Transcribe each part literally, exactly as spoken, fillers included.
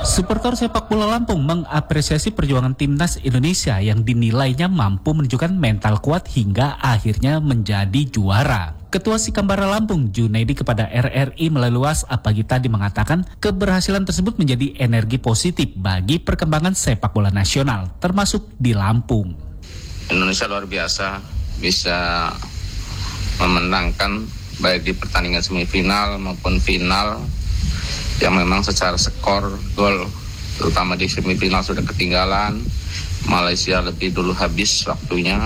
Supporter sepak bola Lampung mengapresiasi perjuangan timnas Indonesia yang dinilainya mampu menunjukkan mental kuat hingga akhirnya menjadi juara. Ketua Sikambara Lampung, Junaidi, kepada R R I melalui WhatsApp pagi tadi mengatakan keberhasilan tersebut menjadi energi positif bagi perkembangan sepak bola nasional, termasuk di Lampung. Indonesia luar biasa, bisa memenangkan baik di pertandingan semifinal maupun final yang memang secara skor gol, terutama di semifinal sudah ketinggalan. Malaysia lebih dulu habis waktunya,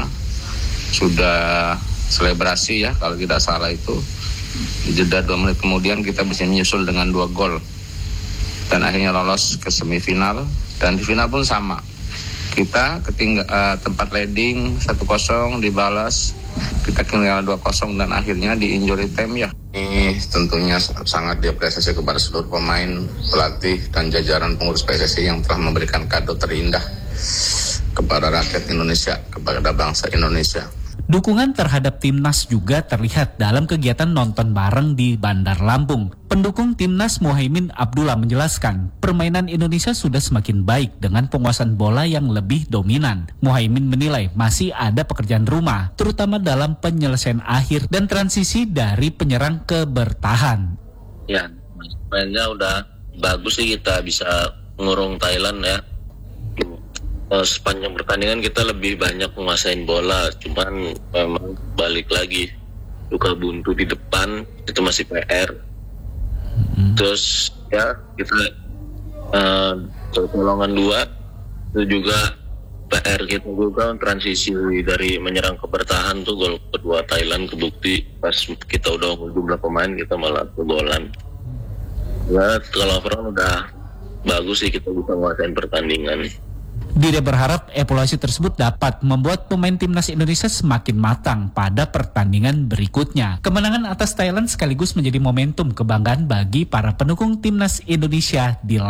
sudah selebrasi ya kalau tidak salah itu. Jeda dua menit kemudian kita bisa menyusul dengan dua gol dan akhirnya lolos ke semifinal. Dan di final pun sama, kita ketinggal uh, tempat leading satu kosong dibalas, kita ketinggalan dua kosong dan akhirnya di injury time ya. Ini tentunya sangat diapresiasi kepada seluruh pemain, pelatih, dan jajaran pengurus P S S I yang telah memberikan kado terindah kepada rakyat Indonesia, kepada bangsa Indonesia. Dukungan terhadap timnas juga terlihat dalam kegiatan nonton bareng di Bandar Lampung. Pendukung timnas Muhaimin Abdullah menjelaskan, permainan Indonesia sudah semakin baik dengan penguasaan bola yang lebih dominan. Muhaimin menilai masih ada pekerjaan rumah, terutama dalam penyelesaian akhir dan transisi dari penyerang ke bertahan. Ya, mainnya udah bagus sih, kita bisa ngurung Thailand ya. Sepanjang pertandingan kita lebih banyak menguasain bola, cuman memang balik lagi luka buntu di depan itu masih P R. Hmm. Terus ya kita uh, pertolongan dua itu juga P R kita juga, transisi dari menyerang ke bertahan tuh gol kedua Thailand kebukti pas kita udah jumlah pemain kita malah kebolan. Ya kalau overall udah bagus sih, kita bisa menguasain pertandingan. Dia berharap evaluasi tersebut dapat membuat pemain timnas Indonesia semakin matang pada pertandingan berikutnya. Kemenangan atas Thailand sekaligus menjadi momentum kebanggaan bagi para pendukung timnas Indonesia di